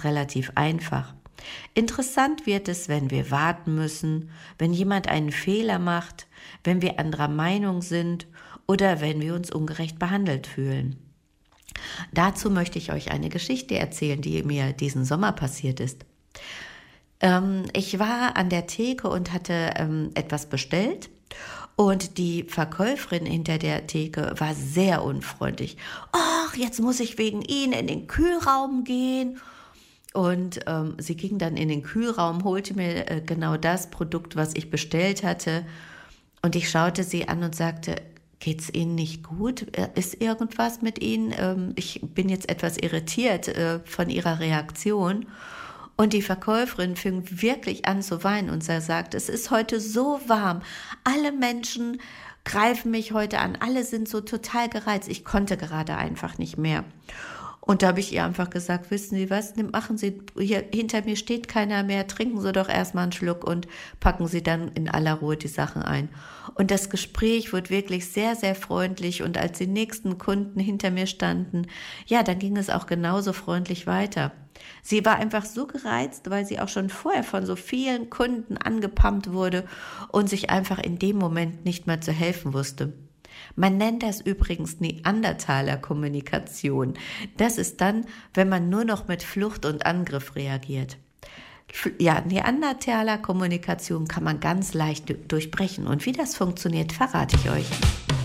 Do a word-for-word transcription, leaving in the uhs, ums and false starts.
meist relativ einfach. Interessant wird es, wenn wir warten müssen, wenn jemand einen Fehler macht, wenn wir anderer Meinung sind oder wenn wir uns ungerecht behandelt fühlen. Dazu möchte ich euch eine Geschichte erzählen, die mir diesen Sommer passiert ist. Ähm, ich war an der Theke und hatte ähm, etwas bestellt. Und die Verkäuferin hinter der Theke war sehr unfreundlich. Ach, jetzt muss ich wegen Ihnen in den Kühlraum gehen. Und ähm, sie ging dann in den Kühlraum, holte mir äh, genau das Produkt, was ich bestellt hatte. Und ich schaute sie an und sagte, geht's Ihnen nicht gut? Ist irgendwas mit Ihnen? Ähm, ich bin jetzt etwas irritiert äh, von Ihrer Reaktion. Und die Verkäuferin fing wirklich an zu weinen und sie sagt, es ist heute so warm. Alle Menschen greifen mich heute an. Alle sind so total gereizt. Ich konnte gerade einfach nicht mehr. Und da habe ich ihr einfach gesagt, wissen Sie was, machen Sie, hier hinter mir steht keiner mehr, trinken Sie doch erstmal einen Schluck und packen Sie dann in aller Ruhe die Sachen ein. Und das Gespräch wurde wirklich sehr, sehr freundlich und als die nächsten Kunden hinter mir standen, ja, dann ging es auch genauso freundlich weiter. Sie war einfach so gereizt, weil sie auch schon vorher von so vielen Kunden angepumpt wurde und sich einfach in dem Moment nicht mehr zu helfen wusste. Man nennt das übrigens Neandertaler-Kommunikation. Das ist dann, wenn man nur noch mit Flucht und Angriff reagiert. Ja, Neandertaler-Kommunikation kann man ganz leicht durchbrechen. Und wie das funktioniert, verrate ich euch.